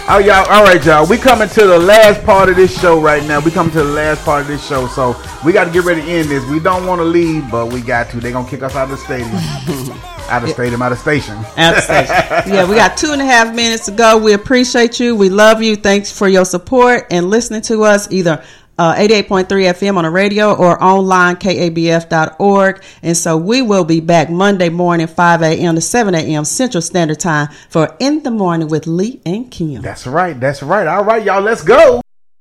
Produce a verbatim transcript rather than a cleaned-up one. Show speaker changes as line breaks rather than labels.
Oh, y'all. All right, y'all. We coming to the last part of this show right now. We coming to the last part of this show. So we got to get ready to end this. We don't want to leave, but we got to. They're going to kick us out of the stadium. Out of stadium, out of station.
Out of station. Yeah, we got two and a half minutes to go. We appreciate you. We love you. Thanks for your support and listening to us either uh, eighty-eight point three F M on the radio or online, K A B F dot org. And so we will be back Monday morning, five a.m. to seven a.m. Central Standard Time for In the Morning with Lee and Kim.
That's right. That's right. All right, y'all. Let's go.